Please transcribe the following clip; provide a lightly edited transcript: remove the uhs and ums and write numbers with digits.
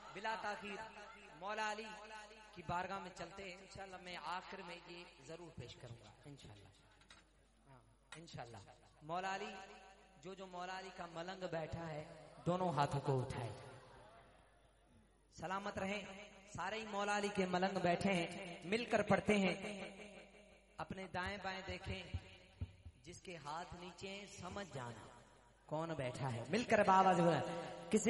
बिला ताखीर मौला अली की बारगाह में चलते हैं। इंशाल्लाह मैं आखिर में ये जरूर पेश करूंगा इंशाल्लाह। इंशाल्लाह मौला अली जो मौला अली का मलंग बैठा है दोनों हाथों को उठाए, सलामत रहें। सारे ही मौला अली के मलंग बैठे हैं, मिलकर पढ़ते हैं। अपने दाएं बाएं देखें, जिसके हाथ नीचे समझ जाना कौन बैठा है। मिलकर बाबा किसी